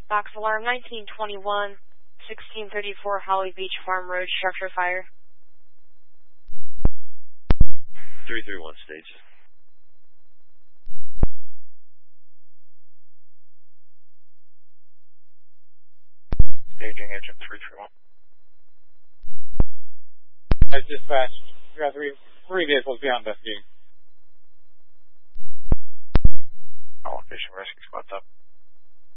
Box alarm 1921, 1634 Holly Beach Farm Road, structure fire. 331 stage. Staging engine 331. As dispatched, we got three vehicles beyond investigation. All location rescue squads up.